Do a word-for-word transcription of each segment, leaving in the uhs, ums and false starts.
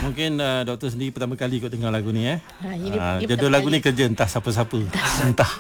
Mungkin uh, doktor sendiri pertama kali kot dengar lagu ni eh. Ha, ini, uh, ini Jodoh lagu ni kerja entah siapa-siapa. Entah.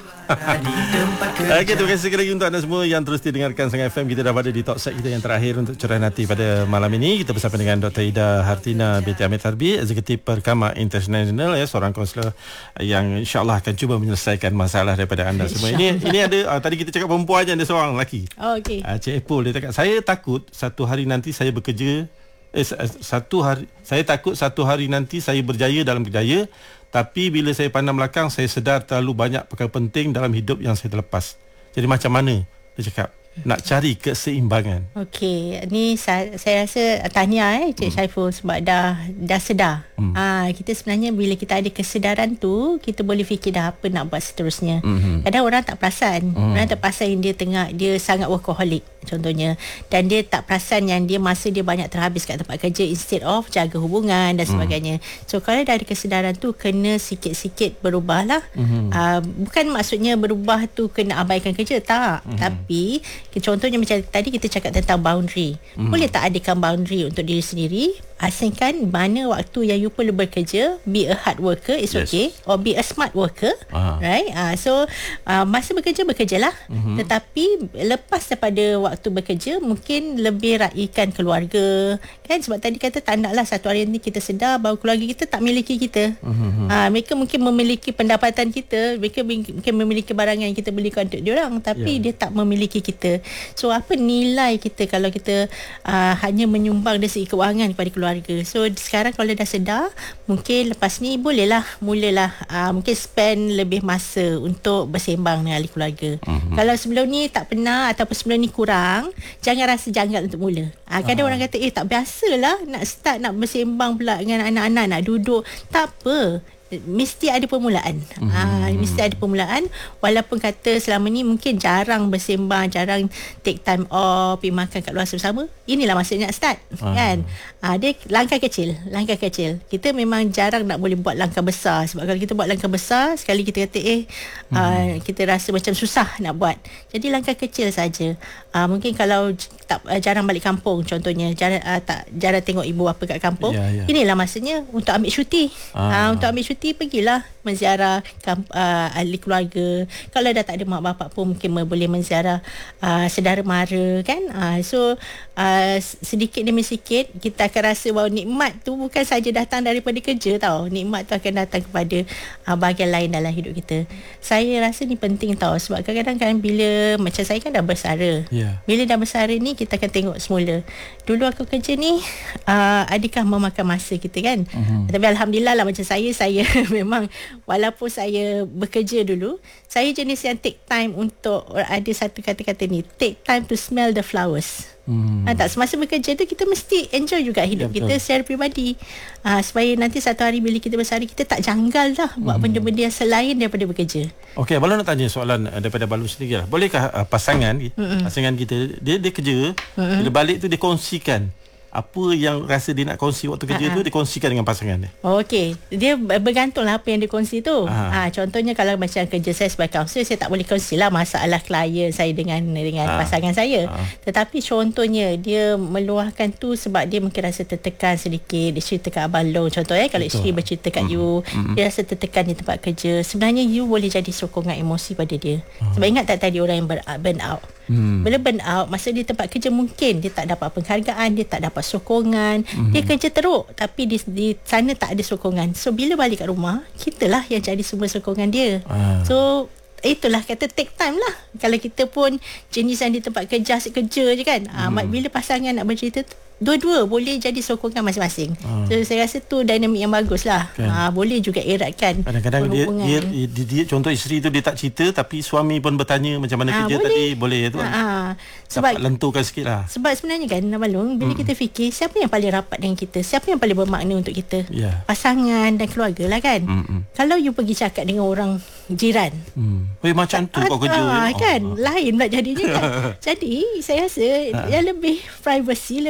Okey, terima kasih sekali lagi untuk anda semua yang terus didengarkan Sangat F M. Kita dah pada di talk set kita yang terakhir untuk curahan hati pada malam ini. Kita bersama dengan Doktor Ida Hartina binti Amir Tarbi, Eksekutif Perkama International, ya, seorang kaunselor yang insya-Allah akan cuba menyelesaikan masalah daripada anda semua. Ini ini ada uh, tadi kita cakap perempuan je, ada seorang lelaki. Oh, okey. Uh, Cik Epul dia cakap, saya takut satu hari nanti saya bekerja eh, satu hari saya takut satu hari nanti saya berjaya dalam kerjaya, tapi bila saya pandang belakang saya sedar terlalu banyak perkara penting dalam hidup yang saya terlepas. Jadi macam mana dia cakap nak cari keseimbangan? Okey, ni saya, saya rasa tahniah eh Cik hmm. Syaiful sebab dah dah sedar. Hmm. Ah, kita sebenarnya bila kita ada kesedaran tu, kita boleh fikir dah apa nak buat seterusnya. Hmm. Kadang orang tak perasan, hmm. orang tak perasan dia tengah dia sangat workaholic contohnya, dan dia tak perasan yang dia masa dia banyak terhabis kat tempat kerja instead of jaga hubungan dan sebagainya. Hmm. So kalau dah ada kesedaran tu, kena sikit-sikit berubahlah. Hmm. Ah, bukan maksudnya berubah tu kena abaikan kerja, tak. Hmm. Tapi contohnya macam tadi kita cakap tentang boundary. Hmm. Boleh tak adakan boundary untuk diri sendiri? Asingkan mana waktu yang you perlu bekerja. Be a hard worker, it's yes. okay. Or be a smart worker. Aha. Right? Uh, so uh, masa bekerja, bekerjalah. Mm-hmm. Tetapi lepas daripada waktu bekerja, mungkin lebih raikan keluarga. Kan? Sebab tadi kata tak naklah satu hari ni kita sedar bahawa keluarga kita tak miliki kita. Mm-hmm. Uh, mereka mungkin memiliki pendapatan kita. Mereka mungkin memiliki barangan yang kita belikan untuk diorang. Tapi yeah. dia tak memiliki kita. So apa nilai kita kalau kita uh, hanya menyumbang dari segi kewangan kepada keluarga? So sekarang kalau dah sedar, mungkin lepas ni bolehlah mulalah uh, mungkin spend lebih masa untuk bersembang dengan ahli keluarga. Uh-huh. Kalau sebelum ni tak pernah ataupun sebelum ni kurang, jangan rasa janggal untuk mula. Uh, kadang uh-huh. orang kata eh tak biasalah nak start nak bersembang pula dengan anak-anak, nak duduk. Tak apa, mesti ada permulaan. Hmm. Ha, mesti ada permulaan. Walaupun kata selama ni mungkin jarang bersembang, jarang take time off, pergi makan kat luar bersama. Inilah masanya nak start. Hmm. Kan? Ha, dia langkah kecil. Langkah kecil. Kita memang jarang nak boleh buat langkah besar. Sebab kalau kita buat langkah besar, sekali kita kata eh, hmm. uh, kita rasa macam susah nak buat. Jadi langkah kecil saja. Uh, mungkin kalau tak uh, jarang balik kampung contohnya, jarang, uh, tak, jarang tengok ibu bapa kat kampung. Yeah, yeah. Inilah masanya untuk ambil cuti. Ah. Uh, untuk ambil cuti, pergilah menziarah kamp, uh, ahli keluarga. Kalau dah tak ada mak bapak pun mungkin boleh menziarah uh, saudara mara kan. Uh, so uh, sedikit demi sedikit kita akan rasa bahawa nikmat tu bukan saja datang daripada kerja tau. Nikmat tu akan datang kepada uh, bahagian lain dalam hidup kita. Saya rasa ni penting tau, sebab kadang-kadang kan bila macam saya kan dah bersara. Yeah. Bila dah bersara ni kita akan tengok semula. Dulu aku kerja ni uh, adakah memakan masa kita kan. Uh-huh. Tapi alhamdulillah lah macam saya saya memang walaupun saya bekerja dulu, saya jenis yang take time untuk, ada satu kata-kata ni, take time to smell the flowers. Hmm. Ha, tak, semasa bekerja tu kita mesti enjoy juga hidup ya, kita secara peribadi, ha, supaya nanti satu hari bila kita bersara, kita tak janggal dah buat hmm. benda-benda yang selain daripada bekerja. Okey, Abang nak tanya soalan daripada Balu sendiri lah. Bolehkah uh, pasangan hmm. pasangan kita, dia dia kerja, hmm. bila balik tu dia kongsikan apa yang rasa dia nak kongsi waktu kerja, ha-ha, tu dia kongsikan dengan pasangan dia. Oh, okey. Dia bergantunglah apa yang dia kongsi tu. Ha, contohnya kalau macam kerja saya sebagai kaunselor, saya tak boleh kongsilah masalah klien saya dengan dengan ha. pasangan saya. Ha. Tetapi contohnya dia meluahkan tu sebab dia mungkin rasa tertekan sedikit. Dia cerita kat Abang Long contohnya, kalau isteri bercerita kat mm. you, mm. dia rasa tertekan di tempat kerja. Sebenarnya you boleh jadi sokongan emosi pada dia. Ha. Sebab ingat tak tadi orang yang burn out. Hmm. Bila burn out, masa di tempat kerja mungkin dia tak dapat penghargaan, dia tak dapat sokongan, hmm. dia kerja teruk tapi di, di sana tak ada sokongan. So bila balik kat rumah, kitalah yang jadi sumber sokongan dia. ah. So itulah kata take time lah. Kalau kita pun jenis yang di tempat kerja asyik kerja je kan, hmm. ah, bila pasangan nak bercerita, dua-dua boleh jadi sokongan masing-masing. Hmm. So saya rasa tu dinamik yang bagus lah. Kan. Ha, boleh juga eratkan. Kadang-kadang dia, dia, dia, dia contoh isteri tu dia tak cerita tapi suami pun bertanya macam mana ha, kerja boleh. Tadi boleh tu kan. Ha, ha. Sebab dapat lenturkan sikit lah. Sebab sebenarnya kan Nabalung, bila hmm. kita fikir siapa yang paling rapat dengan kita, siapa yang paling bermakna untuk kita, yeah. pasangan dan keluarga lah kan. Hmm. Kalau you pergi cakap dengan orang jiran, hmm. Weh macam tu kau kerja ha, kan, oh. lain pula jadinya kan. Jadi saya rasa ha. yang lebih privacy, lebih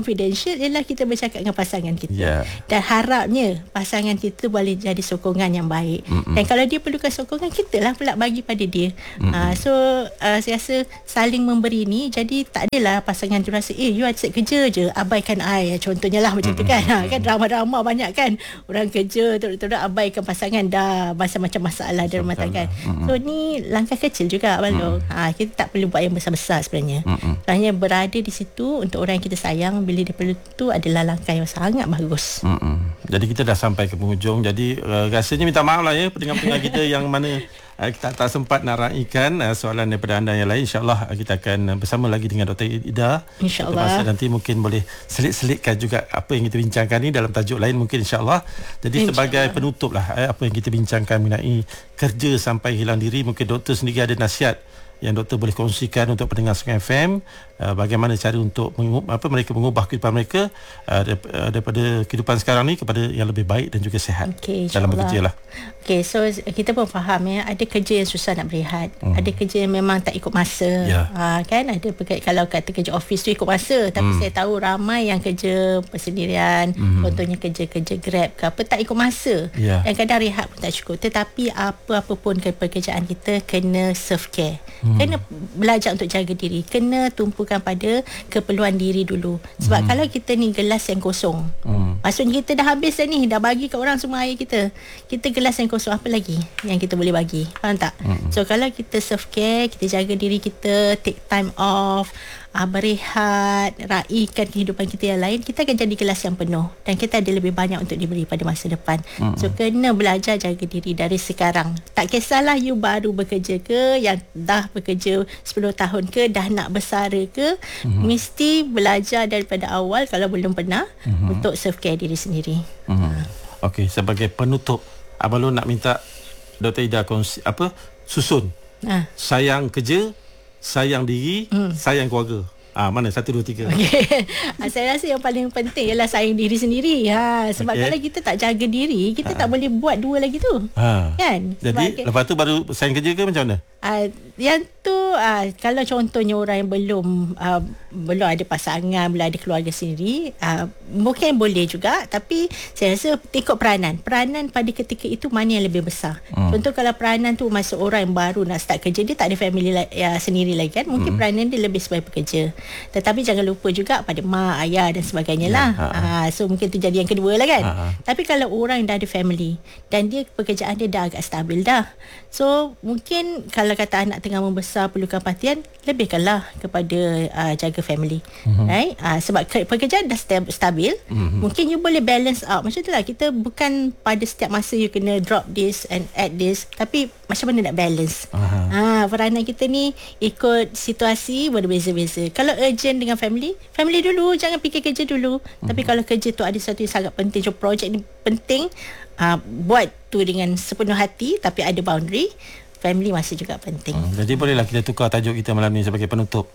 confidential ialah kita bercakap dengan pasangan kita. Yeah. Dan harapnya pasangan kita boleh jadi sokongan yang baik. Mm-mm. Dan kalau dia perlukan sokongan, kita lah pula bagi pada dia. Uh, so uh, saya rasa saling memberi ni, jadi tak adalah pasangan tu rasa eh you asyik kerja je, abaikan I. Contohnya lah macam tu kan. Ha, kan drama-drama banyak kan. Orang kerja terus-terus abaikan pasangan, dah macam-macam masalah dalam rumah tangga. So ni langkah kecil juga Balong. Ha, kita tak perlu buat yang besar-besar sebenarnya. Sebenarnya berada di situ untuk orang yang kita sayang bila dia perlu tu adalah langkah yang sangat bagus. Mm-mm. Jadi kita dah sampai ke penghujung. Jadi uh, rasanya minta maaf lah ya pendengar-pendengar kita yang mana uh, kita tak sempat nak raikan uh, soalan daripada anda yang lain. InsyaAllah uh, kita akan uh, bersama lagi dengan Doktor Ida. InsyaAllah. Masa nanti mungkin boleh selit-selitkan juga apa yang kita bincangkan ni dalam tajuk lain mungkin insyaAllah. Jadi insya sebagai penutup lah uh, apa yang kita bincangkan mengenai kerja sampai hilang diri, mungkin doktor sendiri ada nasihat yang doktor boleh kongsikan untuk pendengar Sungai F M, uh, bagaimana cara untuk mengub, apa mereka mengubah kehidupan mereka uh, daripada kehidupan sekarang ni kepada yang lebih baik dan juga sihat okay, dalam bekerja lah. Okay, so kita pun faham ya, ada kerja yang susah nak berehat, hmm. ada kerja yang memang tak ikut masa, yeah. uh, kan ada kalau kata kerja office tu ikut masa, tapi hmm. saya tahu ramai yang kerja persendirian, hmm. contohnya kerja-kerja Grab ke apa tak ikut masa, yeah. dan kadang rehat pun tak cukup. Tetapi apa-apa pun pekerjaan kita kena self care. Hmm. Kena belajar untuk jaga diri, kena tumpukan pada keperluan diri dulu. Sebab hmm. kalau kita ni gelas yang kosong, hmm. maksudnya kita dah habis dah ni, dah bagi ke orang semua air kita, kita gelas yang kosong, apa lagi yang kita boleh bagi? Faham tak? Hmm. So kalau kita self care, kita jaga diri kita, take time off, uh, berehat, raikan kehidupan kita yang lain, kita akan jadi gelas yang penuh dan kita ada lebih banyak untuk diberi pada masa depan. Hmm. So kena belajar jaga diri dari sekarang. Tak kisahlah you baru bekerja ke, yang dah bekerja sepuluh tahun ke, dah nak bersara ke, hmm. mesti belajar daripada awal kalau belum pernah, hmm. untuk self care diri sendiri. Hmm. Ha. Okey, sebagai penutup, Abang Long nak minta Doktor Ida kongsi apa? Susun. Ha. Sayang kerja, sayang diri, hmm. sayang keluarga. Ah, mana satu dua tiga. Okay. Saya rasa yang paling penting ialah sayang diri sendiri. Ha, sebab okay. kalau kita tak jaga diri, kita ha. tak boleh buat dua lagi tu. Ha. Kan? Jadi sebab, lepas tu baru sayang kerja ke macam mana? Uh, yang tu uh, kalau contohnya orang yang belum uh, belum ada pasangan, belum ada keluarga sendiri, uh, mungkin boleh juga, tapi saya rasa ikut peranan peranan pada ketika itu mana yang lebih besar. hmm. Contoh kalau peranan tu masa orang yang baru nak start kerja, dia tak ada family la- ya, sendiri lagi kan, mungkin hmm. peranan dia lebih sebagai pekerja. Tetapi jangan lupa juga pada mak, ayah dan sebagainya lah. ya, uh, so mungkin tu jadi yang kedua lah kan. ha. Tapi kalau orang yang dah ada family dan dia pekerjaan dia dah agak stabil dah, so mungkin kalau kata anak tengah membesar perlukan perhatian, lebihkanlah kepada uh, jaga family. Mm-hmm. Right? Uh, sebab ke- pekerjaan dah stab- stabil, mm-hmm. mungkin you boleh balance out. Macam tu lah, kita bukan pada setiap masa you kena drop this and add this, tapi macam mana nak balance. Uh, peranan kita ni ikut situasi berbeza-beza. Kalau urgent dengan family, family dulu, jangan fikir kerja dulu. Mm-hmm. Tapi kalau kerja tu ada satu yang sangat penting, so projek ni penting, uh, buat tu dengan sepenuh hati, tapi ada boundary. Family masih juga penting. Hmm, jadi bolehlah kita tukar tajuk kita malam ni sebagai penutup.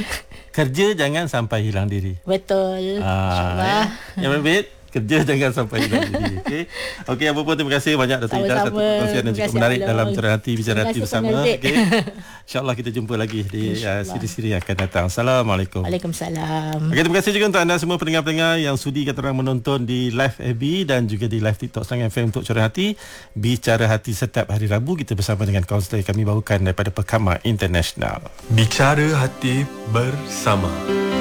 Kerja jangan sampai hilang diri. Betul. Ah, InsyaAllah. Ya. Yang berbeza, kerja jangan sampai hilang diri. Okey. Okey, apa pun terima kasih banyak Datuk Ida, satu perkongsian yang cukup menarik dalam Cerah Hati, Bicara Hati bersama. Okey. InsyaAllah kita jumpa lagi di uh, siri-siri yang akan datang. Assalamualaikum. Waalaikumsalam. Okey, terima kasih juga untuk anda semua pendengar-pendengar yang sudi kata orang menonton di live F B dan juga di live TikTok Sungai F M untuk Cerah Hati. Bicara Hati setiap hari Rabu kita bersama dengan kaunselor yang kami bawakan daripada Perkama International. Bicara Hati bersama